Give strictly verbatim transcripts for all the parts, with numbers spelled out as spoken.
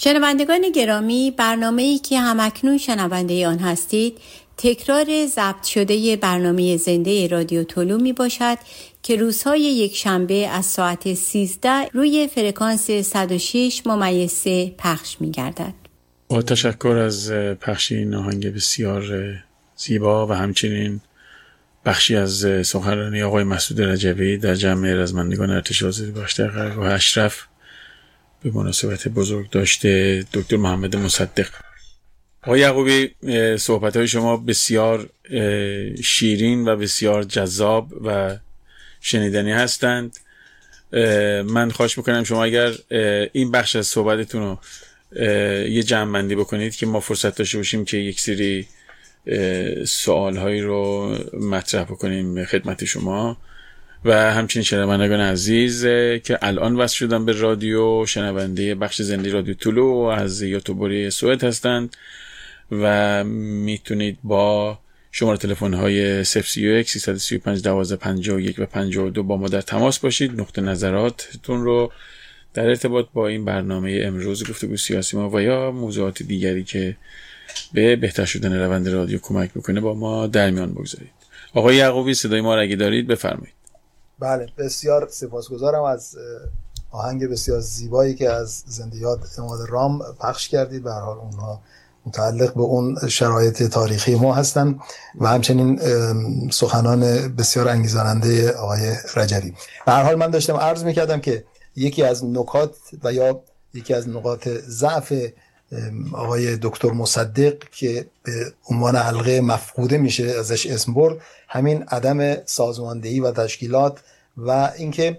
شنوندگان گرامی، برنامه‌ای که همکنون شنونده آن هستید تکرار ضبط شده برنامه زنده رادیو طلوع می باشد که روزهای یک شنبه از ساعت سیزده روی فرکانس صد و شش ممیز سه پخش می گردد. با تشکر از پخش این آهنگ بسیار زیبا و همچنین بخشی از سخنرانی آقای مسعود رجوی در جمع رزمندگان ارتش آزادی بخش قرارگاه اشرف به مناسبت بزرگ داشته دکتر محمد مصدق. آقای یعقوبی، صحبت‌های شما بسیار شیرین و بسیار جذاب و شنیدنی هستند. من خواهش میکنم شما اگر این بخش از صحبتتون رو یه جمع‌بندی بکنید که ما فرصت داشته باشیم که یک سری سوال‌هایی رو مطرح بکنیم خدمت شما و همچنین شنوندگان عزیز که الان وصل شدن به رادیو، شنونده بخش زنده رادیو طلوع از یوتیوبری سوئد هستند و میتونید با شماره تلفن های صفر سی و یک سیصد و سی و پنج دوازده پنجاه و یک و پنجاه و دو با ما در تماس باشید. نقطه نظراتتون رو در ارتباط با این برنامه امروز گفتگو سیاسی ما و یا موضوعات دیگری که به بهتر شدن روند رادیو کمک بکنه با ما در میان بگذارید. آقای یعقوبی، صدای ما را اگه دارید بفرمایید. بله، بسیار سپاسگزارم از آهنگ بسیار زیبایی که از زنده یاد عماد رام پخش کردید. به هر حال اونها متعلق به اون شرایط تاریخی ما هستن و همچنین سخنان بسیار انگیزاننده آقای رجوی. به هر حال من داشتم عرض میکردم که یکی از نکات و یا یکی از نقاط ضعف آقای دکتر مصدق که به عنوان حلقه مفقوده میشه ازش اسم برد، همین عدم سازماندهی و تشکیلات و اینکه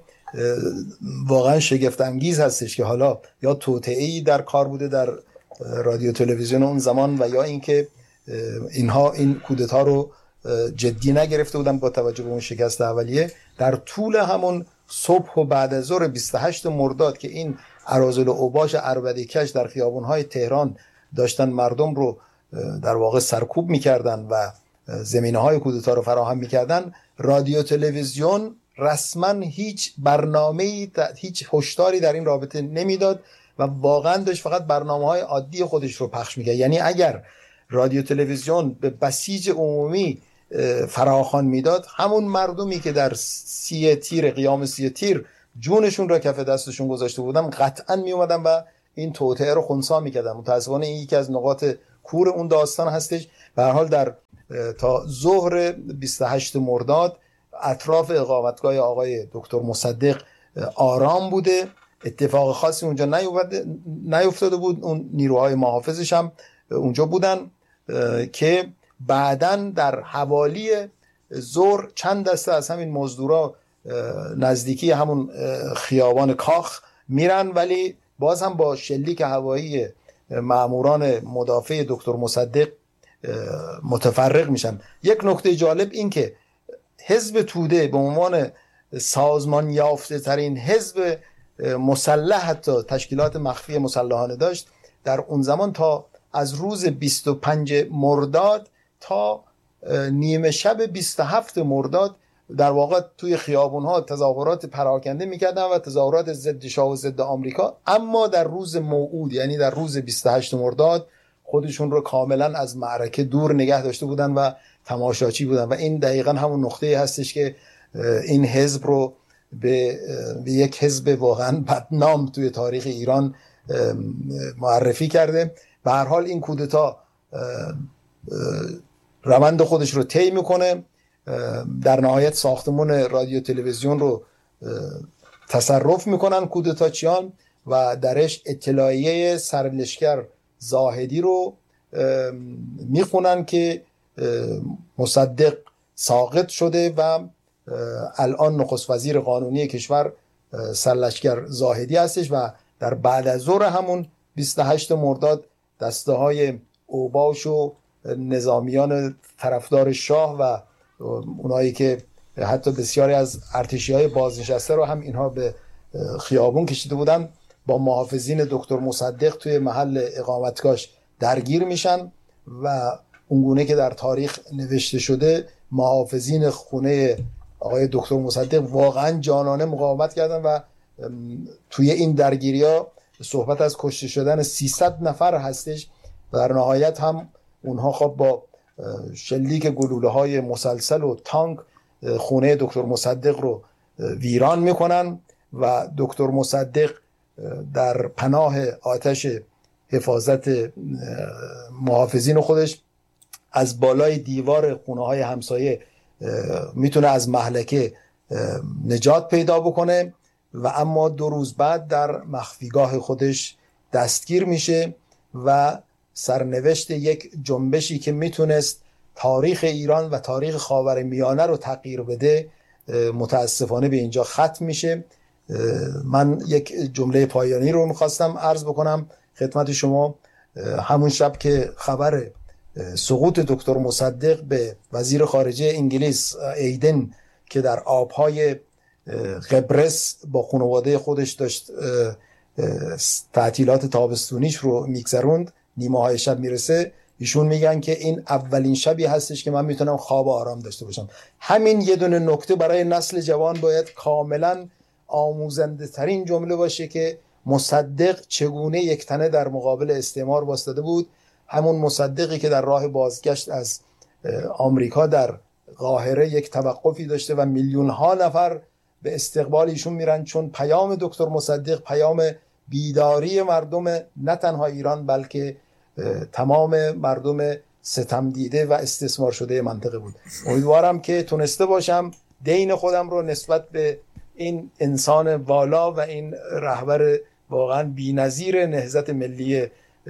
واقعا شگفت انگیز هستش که حالا یا توطئه‌ای در کار بوده در رادیو تلویزیون اون زمان و یا اینکه اینها این کودتا رو جدی نگرفته بودن با توجه به اون شکست اولیه. در طول همون صبح و بعد از ظهر بیست و هشت مرداد که این اراذل و اوباش عربده کش در خیابان‌های تهران داشتن مردم رو در واقع سرکوب می‌کردن و زمینه‌های کودتا رو فراهم می‌کردن، رادیو تلویزیون رسما هیچ برنامه‌ای، هیچ هشداری در این رابطه نمیداد و واقعا داشت فقط برنامه‌های عادی خودش رو پخش می‌کرد. یعنی اگر رادیو تلویزیون به بسیج عمومی فراخوان میداد، همون مردمی که در سی تیر قیام سی تیر جونشون را کف دستشون گذاشته بودن قطعا می اومدن و این توطئه رو خنثی میکردن. متاسفانه این یکی از نقاط کور اون داستان هستش. به هر حال در تا ظهر بیست و هشت مرداد اطراف اقامتگاه آقای دکتر مصدق آرام بوده، اتفاق خاصی اونجا نیفتاده بود. اون نیروهای محافظش هم اونجا بودن که بعداً در حوالی ظهر چند دسته از همین مزدورا نزدیکی همون خیابان کاخ میرن، ولی باز هم با شلیک هوایی ماموران مدافع دکتر مصدق متفرق میشن. یک نکته جالب این که حزب توده به عنوان سازمان یافته ترین حزب مسلح، حتی تشکیلات مخفی مسلحانه داشت، در اون زمان تا از روز بیست و پنج مرداد تا نیمه شب بیست و هفت مرداد در واقع توی خیابون‌ها تظاهرات پراکنده می‌کردن و تظاهرات ضد شاه و ضد آمریکا، اما در روز موعود یعنی در روز بیست و هشت مرداد خودشون رو کاملا از معرکه دور نگه داشته بودن و تماشاچی بودن و این دقیقاً همون نقطه‌ای هستش که این حزب رو به, به یک حزب واقعاً بدنام توی تاریخ ایران معرفی کرده. به هر حال این کودتا روند خودش رو طی میکنه، در نهایت ساختمان رادیو تلویزیون رو تصرف میکنن کودتاچیان و درش اطلاعیه سرلشکر زاهدی رو میخونن که مصدق ساقط شده و الان نخست وزیر قانونی کشور سرلشکر زاهدی هستش و در بعد از ظهر همون بیست و هشت مرداد دسته های اوباش و نظامیان طرفدار شاه و اونایی که حتی بسیاری از ارتشی های بازنشسته رو هم اینها به خیابون کشیده بودن با محافظین دکتر مصدق توی محل اقامتگاهش درگیر میشن و اونگونه که در تاریخ نوشته شده محافظین خونه آقای دکتر مصدق واقعا جانانه مقاومت کردن و توی این درگیری ها صحبت از کشته شدن سیصد نفر هستش. در نهایت هم اونها خب با شلیک گلوله های مسلسل و تانک خونه دکتر مصدق رو ویران میکنن و دکتر مصدق در پناه آتش حفاظت محافظین خودش از بالای دیوار خونه های همسایه میتونه از مهلکه نجات پیدا بکنه و اما دو روز بعد در مخفیگاه خودش دستگیر میشه و سرنوشت یک جنبشی که میتونست تاریخ ایران و تاریخ خاورمیانه رو تغییر بده متاسفانه به اینجا ختم میشه. من یک جمله پایانی رو میخواستم عرض بکنم خدمت شما. همون شب که خبر سقوط دکتر مصدق به وزیر خارجه انگلیس ایدن که در آبهای قبرس با خانواده خودش داشت تعطیلات تابستونیش رو میگذروند، نیمه های شب میرسه، ایشون میگن که این اولین شبی هستش که من میتونم خواب آرام داشته باشم. همین یه دونه نکته برای نسل جوان باید کاملا آموزنده ترین جمله باشه که مصدق چگونه یک تنه در مقابل استعمار وایساده بود. همون مصدقی که در راه بازگشت از آمریکا در قاهره یک توقفی داشته و میلیون ها نفر به استقبال ایشون میرن، چون پیام دکتر مصدق پیام بیداری مردم نه تنها ایران بلکه تمام مردم ستم دیده و استثمار شده منطقه بود. امیدوارم که تونسته باشم دین خودم رو نسبت به این انسان والا و این رهبر واقعا بی‌نظیر نهضت ملی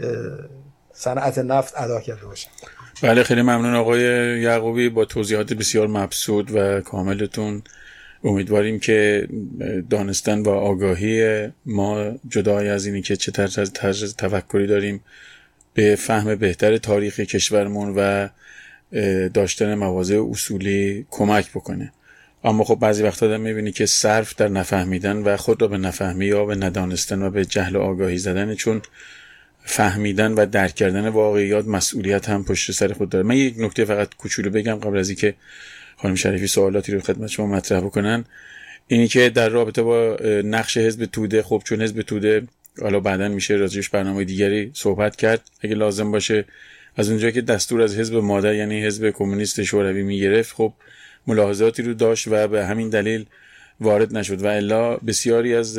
صنعت نفت ادا کرده باشم. بله خیلی ممنون آقای یعقوبی، با توضیحات بسیار مبسوط و کاملتون. امیدواریم که دانستن و آگاهی ما جدای از اینی که چه طرز تفکری داریم به فهم بهتر تاریخ کشورمون و داشتن مواضع اصولی کمک بکنه. اما خب بعضی وقتا آدم میبینی که صرف در نفهمیدن و خود را به نفهمی یا به ندانستن و به جهل و آگاهی زدن، چون فهمیدن و درک کردن واقعیات مسئولیت هم پشت سر خود داره. من یک نکته فقط کوچولو بگم قبل از اینکه خانم شریفی سوالاتی رو خدمت شما مطرح بکنن. اینی که در رابطه با نقش حزب توده، خب چون حزب توده حالا بعداً میشه راجعش برنامه دیگری صحبت کرد اگه لازم باشه، از اونجایی که دستور از حزب مادر یعنی حزب کمونیست شوروی میگرفت، خب ملاحظاتی رو داشت و به همین دلیل وارد نشد و الا بسیاری از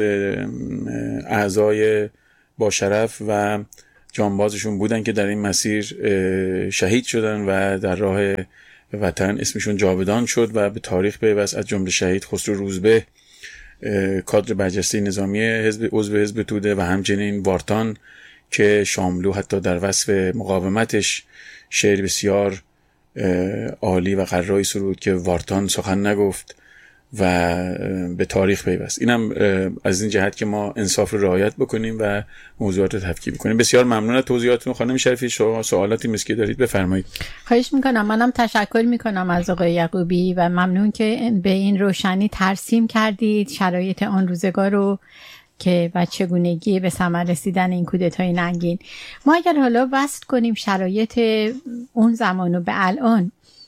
اعضای با شرف و جانبازشون بودن که در این مسیر شهید شدن و در راه وطن اسمشون جاودان شد و به تاریخ پیوست، از جمله شهید خسرو روزبه کادر برجسته نظامی حزب عضو حزب توده و همچنین وارتان که شاملو حتی در وصف مقاومتش شعر بسیار عالی و قرایی سرود که وارتان سخن نگفت و به تاریخ پیوست. اینم از این جهت که ما انصاف رو رعایت بکنیم و موضوعات رو تفکیک بکنیم. بسیار ممنون از توضیحاتتون خانم شریفی. شما سوالاتی مسکی دارید بفرمایید. خواهش میکنم. منم تشکر میکنم از آقای یعقوبی و ممنون که به این روشنی ترسیم کردید شرایط آن روزگار رو که و چگونگی به ثمر رسیدن این کودتای ننگین. ما اگر حالا وصل کنیم شرایط اون زمان و به الان،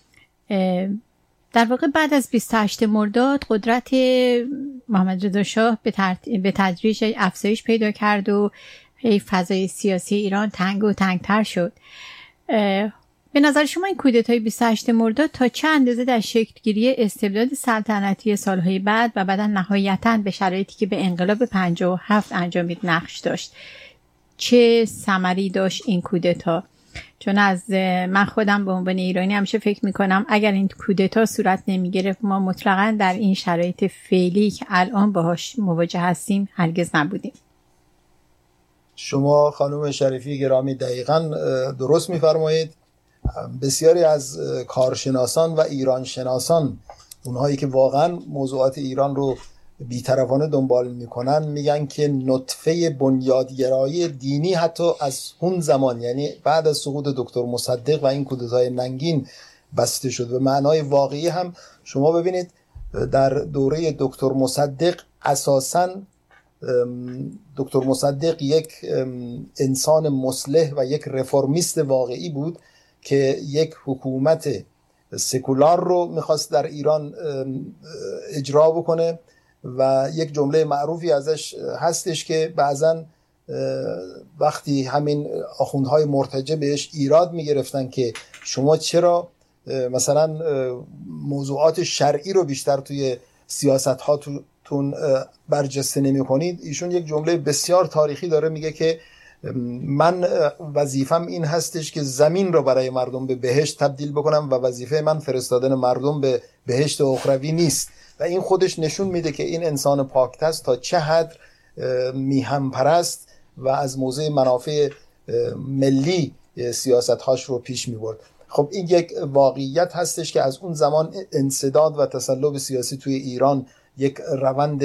در واقع بعد از بیست و هشتم مرداد قدرت محمد رضا شاه به تدریج افزایش پیدا کرد و فضای سیاسی ایران تنگ و تنگتر شد. به نظر شما این کودتای بیست و هشتم مرداد تا چه اندازه در شکلگیری استبداد سلطنتی سالهای بعد و بعدا نهایتاً به شرایطی که به انقلاب پنجاه و هفت انجامید نقش داشت؟ چه ثمری داشت این کودتا؟ چون از من خودم به عنوان ایرانی همیشه فکر میکنم اگر این کودتا صورت نمیگرفت ما مطلقاً در این شرایط فعلی که الان باهاش مواجه هستیم هرگز نبودیم. شما خانم شریفی گرامی دقیقاً درست میفرمایید. بسیاری از کارشناسان و ایران شناسان، اونهایی که واقعاً موضوعات ایران رو بی‌طرفانه دنبال میکنن، میگن که نطفه بنیادگرایی دینی حتی از اون زمان، یعنی بعد از سقوط دکتر مصدق و این کودتای ننگین بسته شد. و معنای واقعی هم شما ببینید در دوره دکتر مصدق اساساً دکتر مصدق یک انسان مصلح و یک رفرمیست واقعی بود که یک حکومت سکولار رو میخواست در ایران اجرا بکنه و یک جمله معروفی ازش هستش که بعضن وقتی همین آخوندهای مرتجع بهش ایراد میگرفتن که شما چرا مثلا موضوعات شرعی رو بیشتر توی سیاست هاتون برجسته نمی کنید، ایشون یک جمله بسیار تاریخی داره، میگه که من وظیفم این هستش که زمین رو برای مردم به بهشت تبدیل بکنم و وظیفه من فرستادن مردم به بهشت اخروی نیست. و این خودش نشون میده که این انسان پاکتست تا چه حد میهم پرست و از موضع منافع ملی سیاست‌هاش رو پیش میبرد. خب این یک واقعیت هستش که از اون زمان انسداد و تسلب سیاسی توی ایران یک روند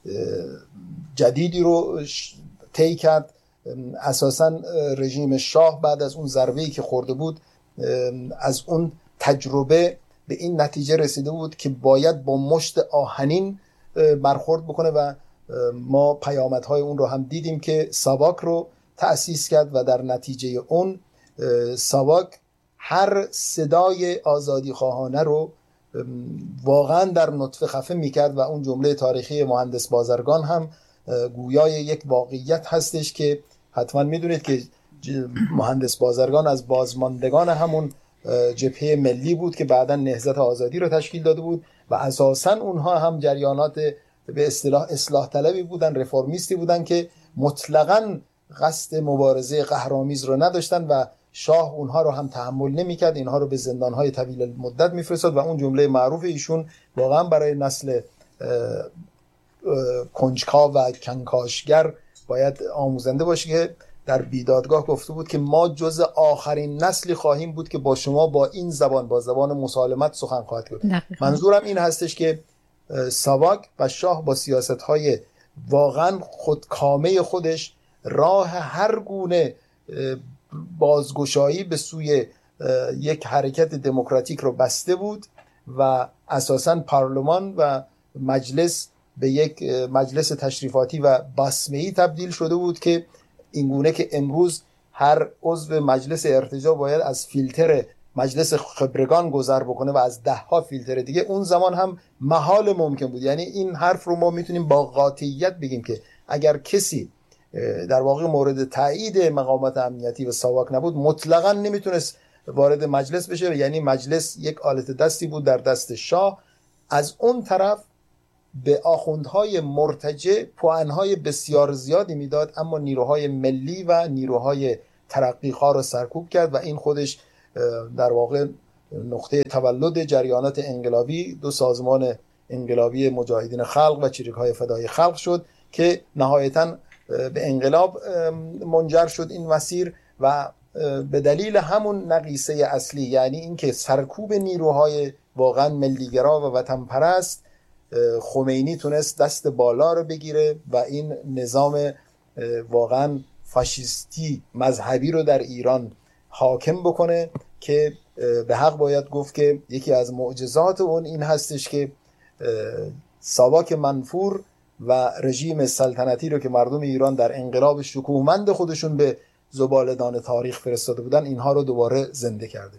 جدیدی رو طی کرد. اساساً رژیم شاه بعد از اون ضربه‌ای که خورده بود از اون تجربه به این نتیجه رسیده بود که باید با مشت آهنین برخورد بکنه و ما پیامدهای اون رو هم دیدیم که ساواک رو تأسیس کرد و در نتیجه اون ساواک هر صدای آزادی خواهانه رو واقعا در نطفه خفه میکرد و اون جمله تاریخی مهندس بازرگان هم گویای یک واقعیت هستش که حتما میدونید که مهندس بازرگان از بازماندگان همون جبهه ملی بود که بعداً نهضت آزادی رو تشکیل داده بود و اساساً اونها هم جریانات به اصطلاح اصلاح طلبی بودن، رفرمیستی بودن که مطلقاً قصد مبارزه قهرآمیز رو نداشتن و شاه اونها رو هم تحمل نمی‌کرد، اینها رو به زندان‌های طویل مدت می‌فرستاد و اون جمله معروف ایشون واقعاً برای نسل کنجکاو و کنکاشگر باید آموزنده باشه که در بیدادگاه گفته بود که ما جز آخرین نسلی خواهیم بود که با شما با این زبان، با زبان مسالمت سخن خواهد گفت. منظورم این هستش که ساواک و شاه با سیاست‌های واقعا خودکامه خودش راه هر گونه بازگشایی به سوی یک حرکت دموکراتیک رو بسته بود و اساساً پارلمان و مجلس به یک مجلس تشریفاتی و بسمه‌ای تبدیل شده بود که اینگونه که امروز هر عضو مجلس ارتجاع باید از فیلتر مجلس خبرگان گذر بکنه و از ده ها فیلتر دیگه، اون زمان هم محال ممکن بود. یعنی این حرف رو ما میتونیم با قاطعیت بگیم که اگر کسی در واقع مورد تایید مقامات امنیتی و ساواک نبود مطلقاً نمیتونست وارد مجلس بشه. یعنی مجلس یک آلت دستی بود در دست شاه. از اون طرف به آخوندهای مرتجع پوانهای بسیار زیادی میداد، اما نیروهای ملی و نیروهای ترقیخواه رو سرکوب کرد و این خودش در واقع نقطه تولد جریانات انقلابی، دو سازمان انقلابی مجاهدین خلق و چریک‌های فدای خلق شد که نهایتاً به انقلاب منجر شد این مسیر و به دلیل همون نقیصه اصلی، یعنی اینکه سرکوب نیروهای واقعاً ملیگرا و وطن پرست، خمینی تونست دست بالا رو بگیره و این نظام واقعا فاشیستی مذهبی رو در ایران حاکم بکنه که به حق باید گفت که یکی از معجزات اون این هستش که ساواک منفور و رژیم سلطنتی رو که مردم ایران در انقلاب شکوهمند خودشون به زباله‌دان تاریخ فرستاده بودن، اینها رو دوباره زنده کرده.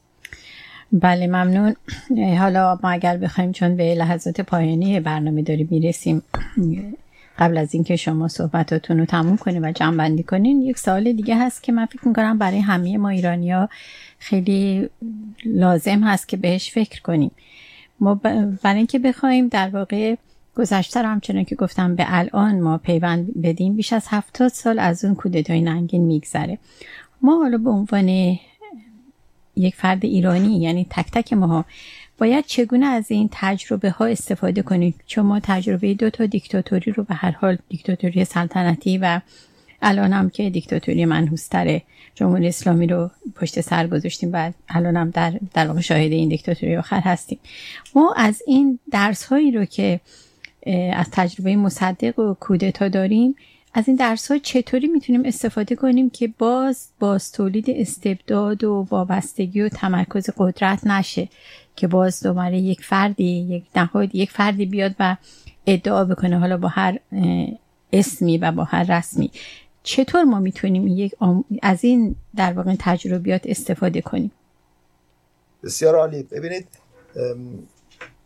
بله ممنون. حالا ما اگر بخوایم، چون به لحظات پایانی برنامه داریم میرسیم، قبل از اینکه شما صحبتاتون رو تموم کنین و جمع بندی کنین، یک سوال دیگه هست که من فکر میکنم برای همه ما ایرانی‌ها خیلی لازم هست که بهش فکر کنیم. ما برای اینکه بخوایم در واقع گذشته رو همچنان که گفتم به الان ما پیوند بدیم، بیش از هفتاد سال از اون کودتای ننگین میگذره. ما حالا به عنوان یک فرد ایرانی، یعنی تک تک ماها، باید چگونه از این تجربه ها استفاده کنیم؟ چون ما تجربه دو تا دیکتاتوری رو، به هر حال دیکتاتوری سلطنتی و الان هم که دیکتاتوری منحوس‌تر جمهوری اسلامی رو پشت سر گذاشتیم و الان هم در در واقع شاهد این دیکتاتوری آخر هستیم. ما از این درس هایی رو که از تجربه مصدق و کودتا داریم، از این درس ها چطوری میتونیم استفاده کنیم که باز باز تولید استبداد و وابستگی و تمرکز قدرت نشه، که باز دوباره یک فردی، یک نهادی، یک فردی بیاد و ادعا بکنه، حالا با هر اسمی و با هر رسمی. چطور ما میتونیم یک از این در واقع تجربیات استفاده کنیم؟ بسیار عالی. ببینید،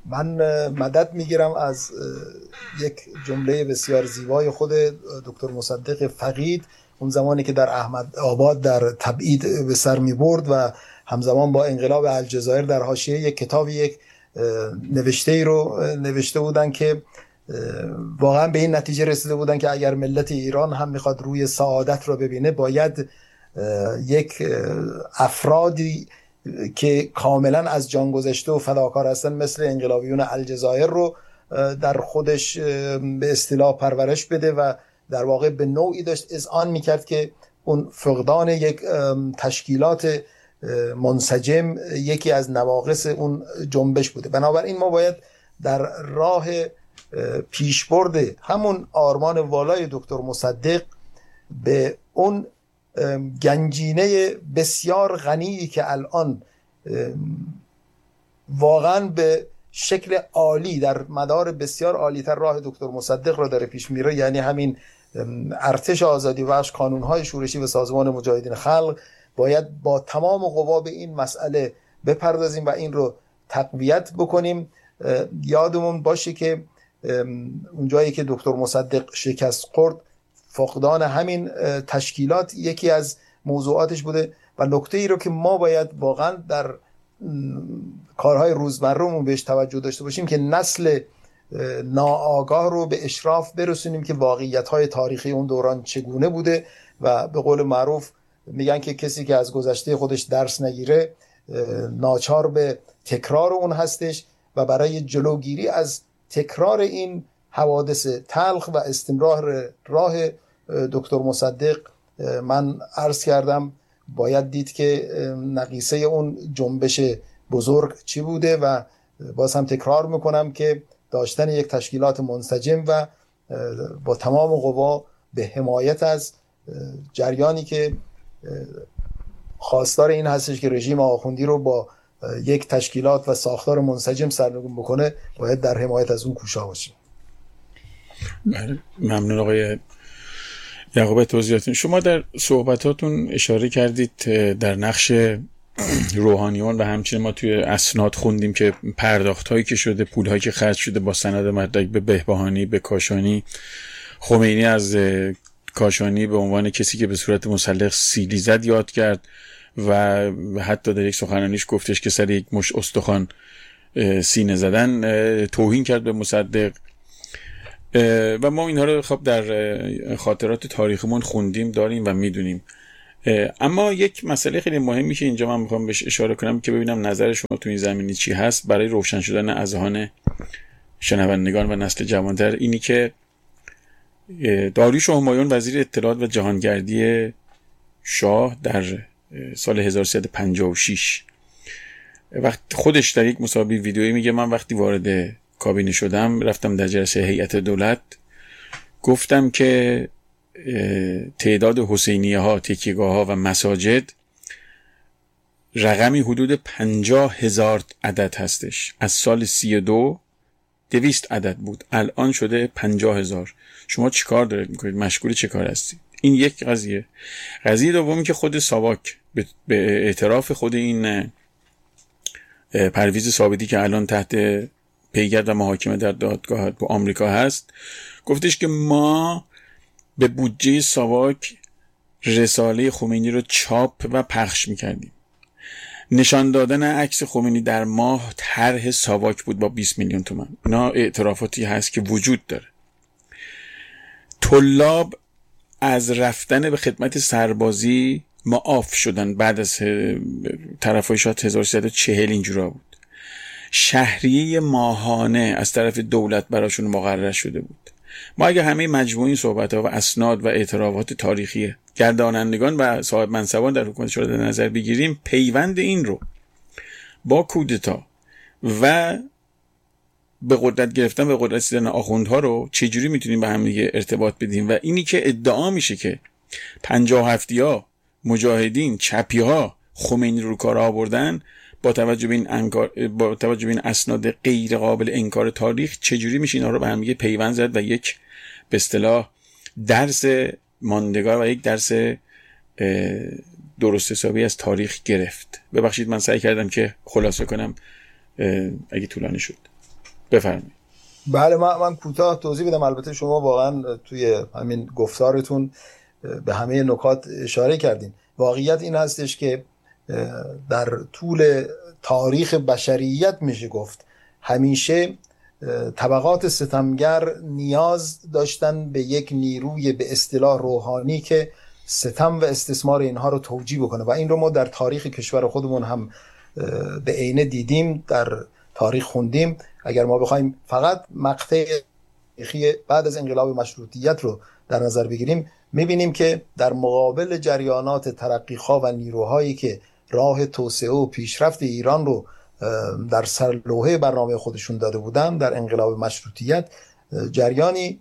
من مدد میگیرم از یک جمله بسیار زیبای خود دکتر مصدق فقید، اون زمانی که در احمد آباد در تبعید به سر می برد و همزمان با انقلاب الجزایر در حاشیه یک کتاب یک نوشته ای رو نوشته بودن که واقعا به این نتیجه رسیده بودن که اگر ملت ایران هم میخواد روی سعادت رو ببینه، باید یک افرادی که کاملا از جان گذشته و فداکار هستن مثل انقلابیون الجزایر رو در خودش به اصطلاح پرورش بده و در واقع به نوعی داشت اذعان میکرد که اون فقدان یک تشکیلات منسجم یکی از نواقص اون جنبش بوده. بنابراین ما باید در راه پیشبرد همون آرمان والای دکتر مصدق به اون گنجینه بسیار غنی که الان واقعا به شکل عالی در مدار بسیار عالی تر راه دکتر مصدق را داره پیش میره، یعنی همین ارتش آزادی بخش، کانونهای شورشی و سازمان مجاهدین خلق، باید با تمام قوا به این مسئله بپردازیم و این رو تقویت بکنیم. یادمون باشه که اونجایی که دکتر مصدق شکست خورد، فقدان همین تشکیلات یکی از موضوعاتش بوده و نکته ای رو که ما باید واقعا در کارهای روزمره‌مون بهش توجه داشته باشیم که نسل ناآگاه رو به اشراف برسونیم که واقعیت‌های تاریخی اون دوران چگونه بوده و به قول معروف میگن که کسی که از گذشته خودش درس نگیره ناچار به تکرار اون هستش و برای جلوگیری از تکرار این حوادث تلخ و استمرار راه دکتر مصدق من عرض کردم باید دید که نقیصه اون جنبش بزرگ چی بوده و باز هم تکرار میکنم که داشتن یک تشکیلات منسجم و با تمام قوا به حمایت از جریانی که خواستار این هستش که رژیم آخوندی رو با یک تشکیلات و ساختار منسجم سرنگون بکنه، باید در حمایت از اون کوشا باشیم. بله، ممنون آقای یعقوب توضیحاتون. شما در صحبتاتون اشاره کردید در نقش روحانیون و همچنین ما توی اسناد خوندیم که پرداخت هایی که شده، پول هایی که خرج شده با سند مدرک به بهبهانی، به کاشانی، خمینی از کاشانی به عنوان کسی که به صورت مسلح سیلی زد یاد کرد و حتی در یک سخنرانیش گفتش که سر یک مش استخوان سینه زدن توهین کرد به مصدق و ما اینها رو خب در خاطرات تاریخمون خوندیم، داریم و میدونیم. اما یک مسئله خیلی مهمی که اینجا من میخوام بهش اشاره کنم که ببینم نظر شما تو این زمینی چی هست برای روشن شدن اذهان شنوندگان و نسل جوانتر، اینی که داریوش همایون وزیر اطلاعات و جهانگردی شاه در سال هزار و سیصد و پنجاه و شش وقت خودش در یک مصاحبه ویدیویی میگه من وقتی وارد کابینه شدم رفتم در جلسه هیئت دولت، گفتم که تعداد حسینیه ها، تکیهگاه ها و مساجد رقمی حدود پنجاه هزار عدد هستش. از سال سی و دو دویست عدد بود، الان شده پنجاه هزار. شما چی کار دارید میکنید؟ مشغول چه کار هستید؟ این یک قضیه. قضیه دومی که خود ساواک به اعتراف خود این پرویز ثابتی که الان تحت پیگرد و محاکمه در دادگاه با آمریکا هست، گفتش که ما به بودجه ساواک رساله خمینی رو چاپ و پخش میکردیم. نشان دادن عکس خمینی در ماه طرح ساواک بود با بیست میلیون تومان. اینا اعترافاتی هست که وجود داره. طلاب از رفتن به خدمت سربازی معاف شدن بعد از طرفای شاید هزار و سیصد و چهل اینجورا بود. شهریه ماهانه از طرف دولت براشون مقرر شده بود. ما اگه همه مجموعی صحبت‌ها و اسناد و اعترافات تاریخی گردانندگان و صاحب منصبان در حکومت شورای در نظر بگیریم، پیوند این رو با کودتا و به قدرت گرفتن به قدرت رسیدن آخوندها رو چجوری میتونیم به هم دیگه ارتباط بدیم و اینی که ادعا میشه که پنجاه و هفتی‌ها مجاهدین چپی‌ها خمینی رو کار آوردن، با توجه به این انکار، با توجه به این اسناد غیر قابل انکار تاریخ، چجوری میشه اینا رو به هم دیگه پیوند زد و یک به اصطلاح درس ماندگار و یک درس درست حسابی از تاریخ گرفت. ببخشید من سعی کردم که خلاصه کنم اگه طولانی شد. بفرمایید. بله من من کوتاه توضیح بدم. البته شما واقعا توی همین گفتارتون به همه نکات اشاره کردین. واقعیت این هستش که در طول تاریخ بشریت میشه گفت همیشه طبقات ستمگر نیاز داشتن به یک نیروی به اصطلاح روحانی که ستم و استثمار اینها رو توجیه بکنه و این رو ما در تاریخ کشور خودمون هم به عینه دیدیم، در تاریخ خوندیم. اگر ما بخوایم فقط مقطع تاریخی بعد از انقلاب مشروطیت رو در نظر بگیریم، میبینیم که در مقابل جریانات ترقیخواه و نیروهایی که راه توسعه و پیشرفت ایران رو در سرلوحه برنامه خودشون داده بودن، در انقلاب مشروطیت جریانی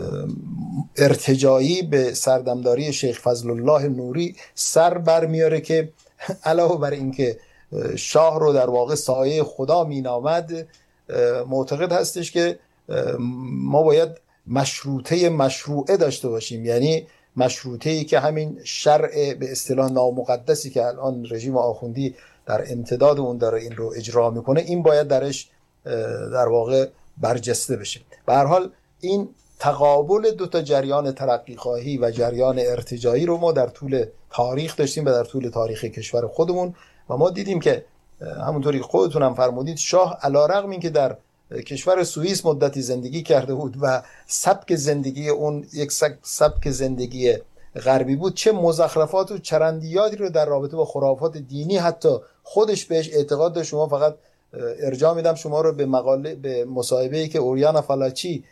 ارتجاعی به سردمداری شیخ فضل الله نوری سر برمیاره که علاوه بر اینکه شاه رو در واقع سایه خدا مینامد، معتقد هستش که ما باید مشروطه مشروعه داشته باشیم، یعنی مشروطه‌ای که همین شرع به اصطلاح نامقدسی که الان رژیم آخوندی در امتداد اون داره این رو اجرا میکنه، این باید درش در واقع برجسته بشه. به هر حال این تقابل دو تا جریان ترقیخواهی و جریان ارتجاعی رو ما در طول تاریخ داشتیم و در طول تاریخ کشور خودمون و ما دیدیم که همونطوری خودتون هم فرمودید، شاه علیرغم اینکه در کشور سوئیس مدتی زندگی کرده بود و سبک زندگی اون یک سبک زندگی غربی بود، چه مزخرفات و چرندیاتی رو در رابطه با خرافات دینی حتی خودش بهش اعتقاد داشت. شما فقط ارجاع میدم شما رو به مقاله به مصاحبه‌ای که اوریانا فالاچی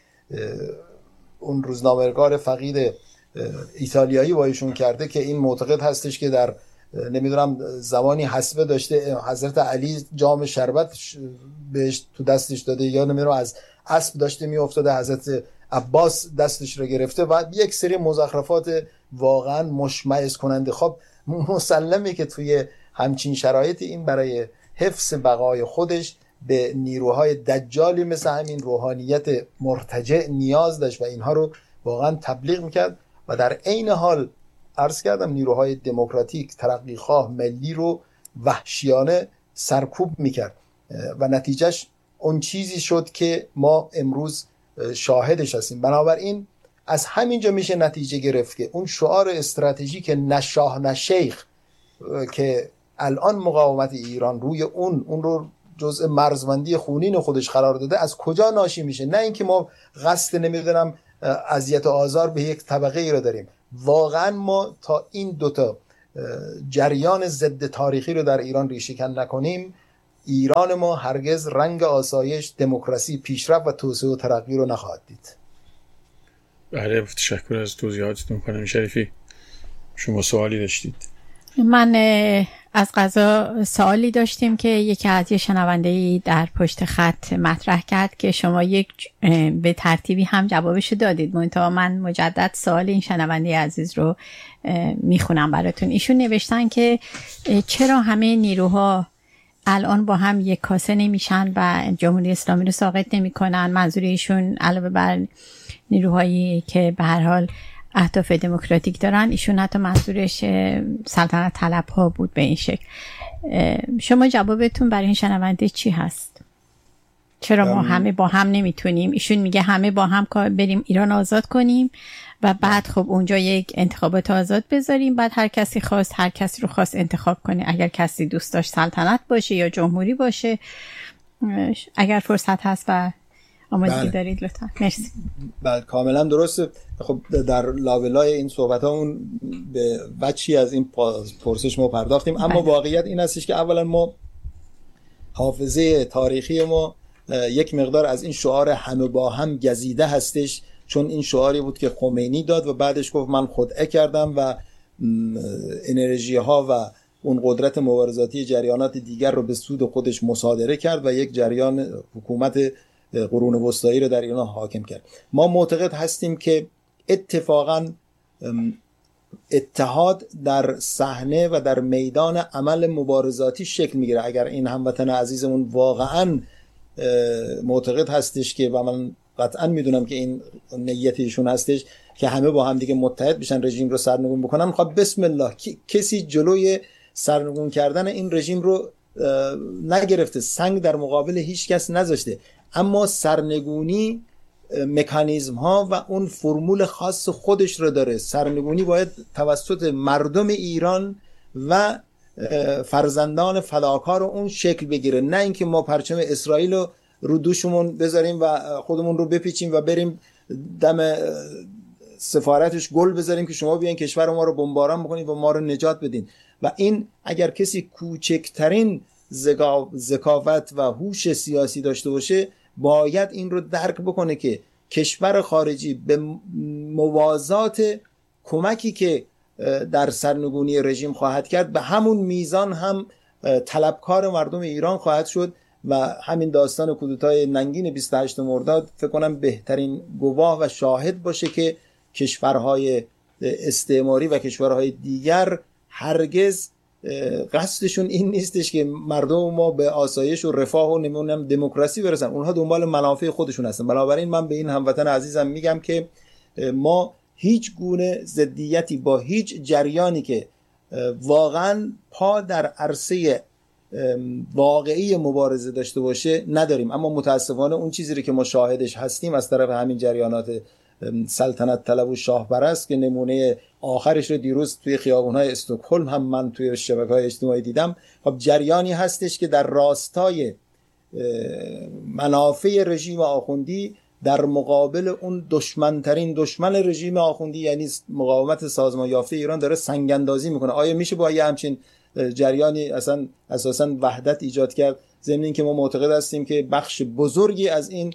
اون روزنامه‌نگار فقید ایتالیایی با ایشون کرده که این معتقد هستش که در نمیدونم زمانی حسبه داشته حضرت علی جام شربت بهش تو دستش داده یا نمیدونم از اسب داشته میافتاده، حضرت عباس دستش رو گرفته و یک سری مزخرفات واقعا مشمئز کننده. خب مسلمه که توی همچین شرایط این برای حفظ بقای خودش به نیروهای دجالی مثل همین روحانیت مرتجع نیاز داشت و اینها رو واقعا تبلیغ میکرد و در عین حال عرض کردم نیروهای دموکراتیک ترقیخواه ملی رو وحشیانه سرکوب میکرد و نتیجهش اون چیزی شد که ما امروز شاهدش هستیم. بنابراین از همینجا میشه نتیجه گرفت که اون شعار استراتژیک نه شاه نه شیخ که الان مقاومت ایران روی اون اون رو جزء مرزبندی خونین خودش قرار داده از کجا ناشی میشه؟ نه اینکه ما قصد نمیدونم اذیت و آزار به یک طبقه ای رو داریم، واقعا ما تا این دوتا جریان ضد تاریخی رو در ایران ریشه‌کن نکنیم، ایران ما هرگز رنگ آسایش، دموکراسی، پیشرفت و توسعه و ترقی رو نخواهد دید. بله، تشکر از توضیحاتتون. خانم شریفی شما سوالی داشتید؟ من از قضا سوالی داشتیم که یکی از یه شنونده‌ای در پشت خط مطرح کرد که شما یک به ترتیبی هم جوابشو دادید، منتها من مجدد سوال این شنونده عزیز رو میخونم براتون. ایشون نوشتن که چرا همه نیروها الان با هم یک کاسه نمیشن و جمهوری اسلامی رو ساقط نمیکنن؟ منظور ایشون علاوه بر نیروهایی که به هر حال اهداف دموکراتیک دارن، ایشون حتی منظورش سلطنت طلب ها بود به این شکل. شما جوابتون برای این شنونده چی هست؟ چرا ما همه با هم نمیتونیم؟ ایشون میگه همه با هم بریم ایران آزاد کنیم و بعد خب اونجا یک انتخابات آزاد بذاریم، بعد هر کسی خواست هر کسی رو خواست انتخاب کنه، اگر کسی دوست داشت سلطنت باشه یا جمهوری باشه. اگر فرصت هست و آمادگی بله. دارید لطفا. مرسی. بله کاملا درسته. خب در لابلای این صحبتامون به وجهی از این پرسش ما پرداختیم، اما بله. واقعیت این هستش که اولا ما حافظه تاریخی ما یک مقدار از این شعار همه با هم گزیده هستش، چون این شعاری بود که خمینی داد و بعدش گفت من خدعه کردم و انرژی ها و اون قدرت مبارزاتی جریانات دیگر رو به سود خودش مصادره کرد و یک جریان حکومت قرون وسطایی رو در ایران حاکم کرد. ما معتقد هستیم که اتفاقا اتحاد در صحنه و در میدان عمل مبارزاتی شکل میگیره. اگر این هموطن عزیزمون واقعا معتقد هستش که و من قطعا میدونم که این نیت ایشون هستش که همه با هم دیگه متحد بشن رژیم رو سرنگون بکنن، خب بسم الله کسی جلوی سرنگون کردن این رژیم رو نگرفته، سنگ در مقابل هیچ کس نذاشته. اما سرنگونی مکانیزم ها و اون فرمول خاص خودش رو داره. سرنگونی باید توسط مردم ایران و فرزندان فداکار اون شکل بگیره، نه اینکه ما پرچم اسرائیل رو رو دوشمون بذاریم و خودمون رو بپیچیم و بریم دم سفارتش گل بذاریم که شما بیاین کشور ما رو بمباران بکنید و ما رو نجات بدین. و این اگر کسی کوچکترین ذکاوت و هوش سیاسی داشته باشه باید این رو درک بکنه که کشور خارجی به موازات کمکی که در سرنگونی رژیم خواهد کرد به همون میزان هم طلبکار مردم ایران خواهد شد و همین داستان کودتای ننگین بیست و هشتم مرداد فکر کنم بهترین گواه و شاهد باشه که کشورهای استعماری و کشورهای دیگر هرگز قصدشون این نیستش که مردم ما به آسایش و رفاه و نمیدونم دموکراسی برسن. اونها دنبال منافع خودشون هستن. بنابراین من به این هموطن عزیزم میگم که ما هیچ گونه ضدیتی با هیچ جریانی که واقعا پا در عرصه واقعی مبارزه داشته باشه نداریم. اما متاسفانه اون چیزی که ما شاهدش هستیم از طرف همین جریانات سلطنت طلب و شاه پرست که نمونه آخرش رو دیروز توی خیابون‌های استکهلم هم من توی شبکه‌های اجتماعی دیدم. خب جریانی هستش که در راستای منافع رژیم آخوندی در مقابل اون دشمنترین دشمن رژیم آخوندی یعنی مقاومت سازمان یافته ایران داره سنگ اندازی میکنه. آیا میشه با یه همچین جریانی اصلا اساساً وحدت ایجاد کرد؟ ضمن اینکه ما معتقد هستیم که بخش بزرگی از این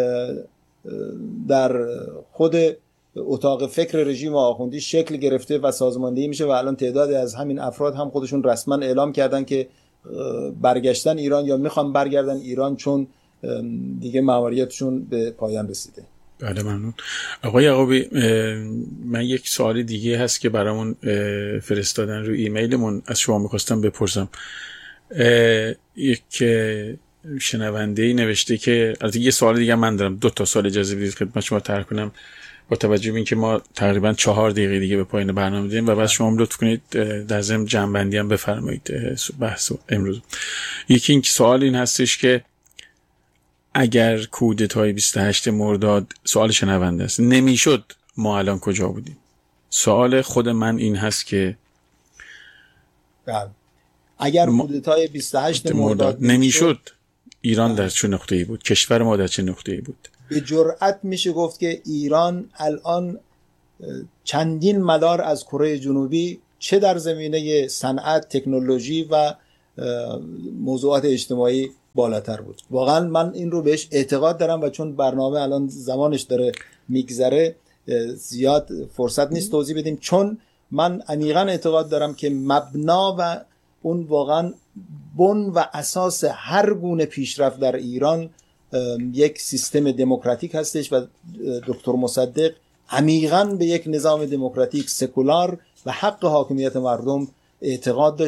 در خود اتاق فکر رژیم آخوندی شکل گرفته و سازماندهی میشه و الان تعدادی از همین افراد هم خودشون رسما اعلام کردن که برگشتن ایران یا میخوان برگردن ایران چون دیگه ماموریتشون به پایان رسیده. بله ممنون. آقای یعقوبی من یک سوال دیگه هست که برامون فرستادن رو ایمیلمون از شما میخواستم بپرسم. یک شنونده‌ای نوشته که البته یه سوال دیگه من دارم، دو تا سوال اجازه بدید خدمت شما طرح کنم با توجه به اینکه ما تقریبا چهار دقیقه دیگه به پایان برنامه داریم و بعد شما لطف کنید در ضمن جنبندی هم بفرمایید بحث امروز. یکی این سوال این هستش که اگر کودتای بیست و هشتم مرداد، سوال شنونده است، نمیشد ما الان کجا بودیم؟ سوال خود من این هست که اگر کودتای بیست و هشتم مرداد نمیشد ایران در چه نقطه‌ای بود؟ کشور ما در چه نقطه‌ای بود؟ به جرئت میشه گفت که ایران الان چندین مدار از کره جنوبی چه در زمینه صنعت، تکنولوژی و موضوعات اجتماعی بالاتر بود. واقعا من این رو بهش اعتقاد دارم و چون برنامه الان زمانش داره میگذره زیاد فرصت نیست توضیح بدیم، چون من عمیقا اعتقاد دارم که مبنا و اون واقعا بن و اساس هر گونه پیشرفت در ایران یک سیستم دموکراتیک هستش و دکتر مصدق عمیقا به یک نظام دموکراتیک سکولار و حق حاکمیت مردم اعتقاد داشت